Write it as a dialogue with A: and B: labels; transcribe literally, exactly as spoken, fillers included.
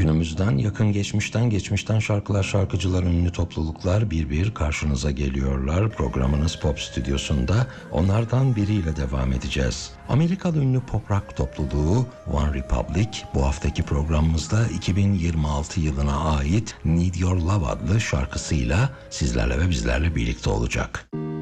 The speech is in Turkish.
A: Günümüzden, yakın geçmişten, geçmişten şarkılar, şarkıcılar, ünlü topluluklar bir bir karşınıza geliyorlar. Programınız Pop Stüdyosu'nda onlardan biriyle devam edeceğiz. Amerikalı ünlü pop rock topluluğu One Republic bu haftaki programımızda iki bin yirmi altı yılına ait Need Your Love adlı şarkısıyla sizlerle ve bizlerle birlikte olacak.